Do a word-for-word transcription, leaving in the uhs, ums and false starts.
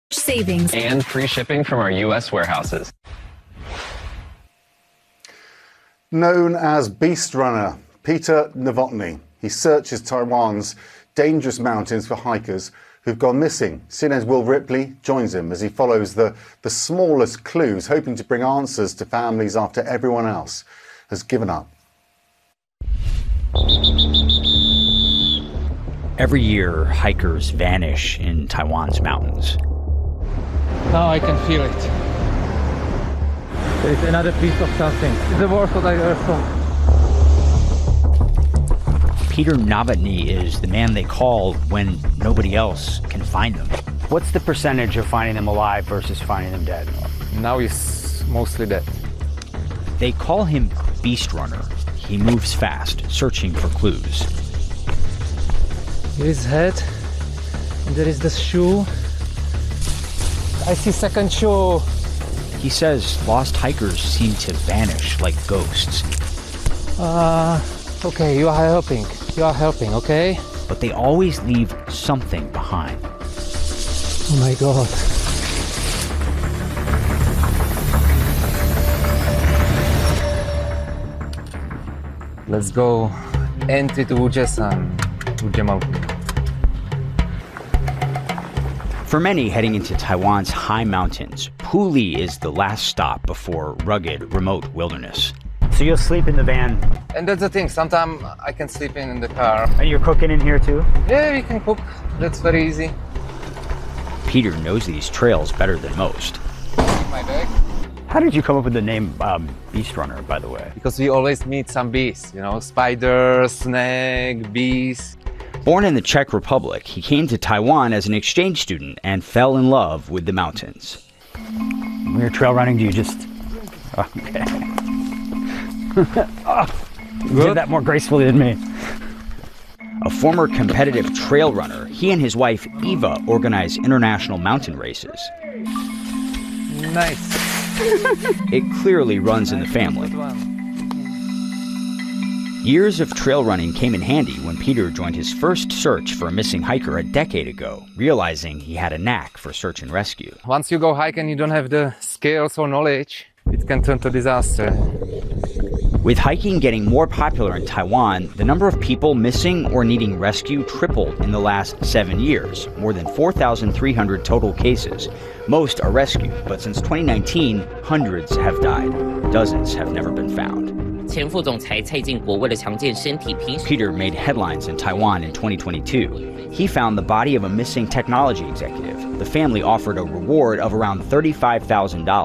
savings, and free shipping from our U S warehouses. Known as Beast Runner, Peter Novotny, he searches Taiwan's dangerous mountains for hikers who've gone missing. C N N's Will Ripley joins him as he follows the, the smallest clues, hoping to bring answers to families after everyone else has given up. Every year, hikers vanish in Taiwan's mountains. Now I can feel it. There is another piece of something. It's the worst what I ever saw. Peter Novotny is the man they call when nobody else can find them. What's the percentage of finding them alive versus finding them dead? Now he's mostly dead. They call him Beast Runner. He moves fast, searching for clues. Here is head, and there is the shoe. I see second shoe. He says lost hikers seem to vanish like ghosts. Uh, okay, you are helping. You are helping, okay? But they always leave something behind. Oh my God. Let's go. Entry to Wujesan, Wuje Mountain. For many heading into Taiwan's high mountains, Puli is the last stop before rugged, remote wilderness. So you'll sleep in the van? And that's the thing, sometimes I can sleep in, in the car. And you're cooking in here too? Yeah, we can cook. That's very easy. Peter knows these trails better than most. My bag. How did you come up with the name um, Beast Runner, by the way? Because we always meet some beasts, you know, spiders, snake, bees. Born in the Czech Republic, he came to Taiwan as an exchange student and fell in love with the mountains. When you're trail running, do you just... Okay. Oh, you did that more gracefully than me. A former competitive trail runner, he and his wife Eva organize international mountain races. Nice. It clearly runs in the family. Years of trail running came in handy when Peter joined his first search for a missing hiker a decade ago, realizing he had a knack for search and rescue. Once you go hike and you don't have the skills or knowledge, it can turn to disaster. With hiking getting more popular in Taiwan, the number of people missing or needing rescue tripled in the last seven years, more than four thousand three hundred total cases. Most are rescued, but since twenty nineteen, hundreds have died. Dozens have never been found. Peter made headlines in Taiwan in twenty twenty-two. He found the body of a missing technology executive. The family offered a reward of around thirty-five thousand dollars.